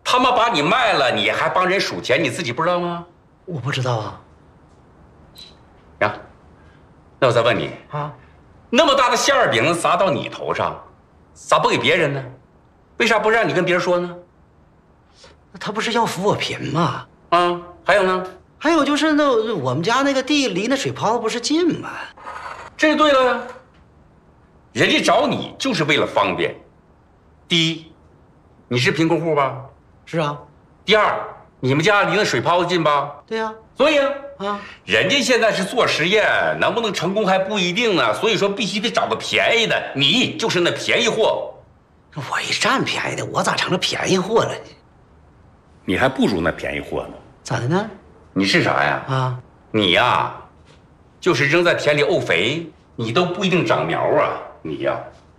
他们把你卖了，你还帮人数钱，你自己不知道吗？ 我不知道啊。 呀，那我再问你啊， 那么大的馅儿饼砸到你头上，咋不给别人呢？为啥不让你跟别人说呢？ 那他不是要扶我贫吗？ 啊，还有呢？ 还有就是那我们家那个地离那水泡子不是近吗？ 这就对了呀。人家找你就是为了方便。第一，你是贫困户吧？ 是啊。 第二，你们家离那水泡子近吧？ 对呀。 所以人家现在是做实验，能不能成功还不一定呢。所以说必须得找个便宜的，你就是那便宜货。 我一占便宜的，我咋成了便宜货了呢？ 你还不如那便宜货呢。 咋的呢？ 你是啥呀？ 啊， 你呀，就是扔在田里沤肥，你都不一定长苗啊！你呀，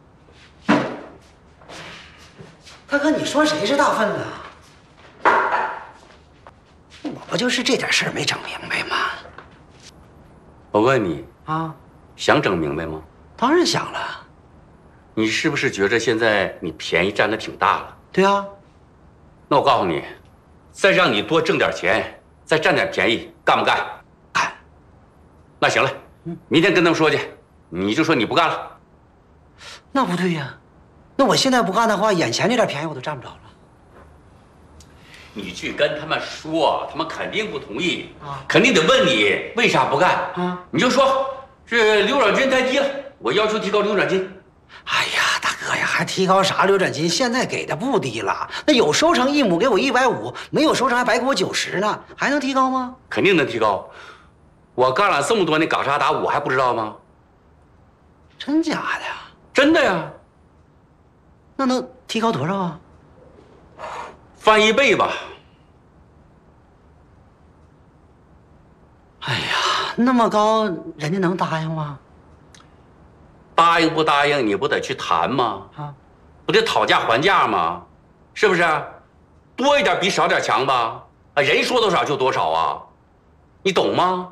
大哥，你说谁是大粪呢？我不就是这点事儿没整明白吗？ 我问你啊， 想整明白吗？ 当然想了。 你是不是觉着现在你便宜占的挺大了？ 对啊。 那我告诉你，再让你多挣点钱，再占点便宜，干不干？ 干。 那行了，明天跟他们说去，你就说你不干了。 那不对呀，那我现在不干的话，眼前这点便宜我都占不着了。 你去跟他们说，他们肯定不同意啊，肯定得问你为啥不干啊？你就说是流转金太低了，我要求提高流转金。 哎呀，大哥呀，还提高啥流转金？现在给的不低了，那有收成1亩给我150，没有收成还白给我90呢，还能提高吗？ 肯定能提高。我干了这么多年嘎沙达，我还不知道吗？ 真假的呀？ 真的呀。 那能提高多少啊？ 翻1倍吧。 哎呀，那么高，人家能答应吗？ 答应不答应，你不得去谈吗？啊，不得讨价还价吗？是不是？多一点比少点强吧？啊，人说多少就多少啊，你懂吗？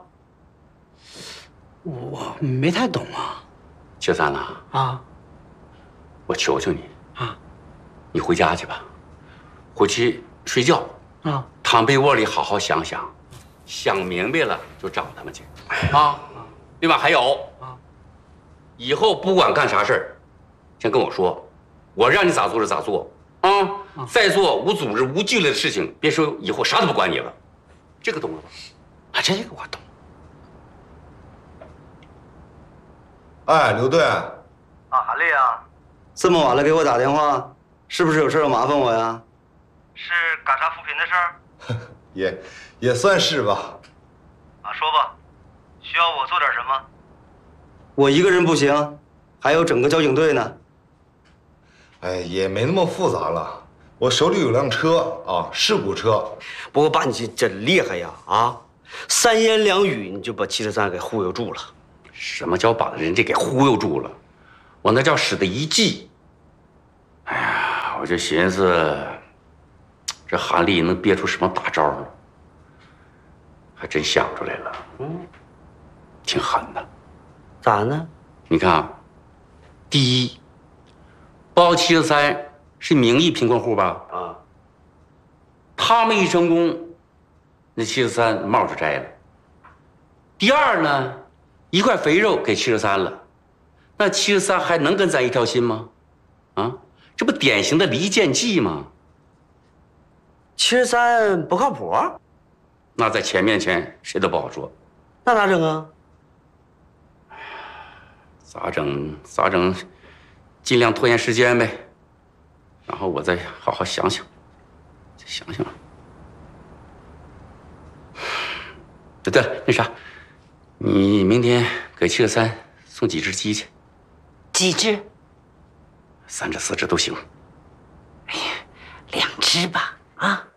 我没太懂啊。 薛三呐， 啊， 我求求你啊， 你回家去吧，回去睡觉啊，躺被窝里好好想想，想明白了就找他们去啊。另外还有啊，以后不管干啥事儿，先跟我说，我让你咋做就咋做啊。再做无组织无纪律的事情，别说以后啥都不管你了，这个懂了吧？ 啊，这个我懂。 哎，刘队， 啊，韩丽啊， 这么晚了给我打电话，是不是有事要麻烦我呀？ 是嘎查扶贫的事儿？ 也算是吧。 啊，说吧，需要我做点什么？ 我一个人不行，还有整个交警队呢。 哎，也没那么复杂了。我手里有辆车啊，事故车。 不过爸，你真厉害呀！啊，3言2语你就把713给忽悠住了。 什么叫把人家给忽悠住了？我那叫使得一计。哎呀，我就寻思，这韩丽能憋出什么大招呢？还真想出来了，挺狠的。 咋呢？ 你看啊，第一，包713是名义贫困户吧？啊，他们一成功，那713帽就摘了。第二呢？1块肥肉给713了，那713还能跟咱一条心吗？啊，这不典型的离间计吗 ？713不靠谱， 那在钱面前谁都不好说。 那咋整啊？ 咋整？咋整？尽量拖延时间呗，然后我再好好想想，再想想。对了，那啥。你明天给713送几只鸡去？ 几只 ？3只4只都行。 哎呀，2只吧，啊。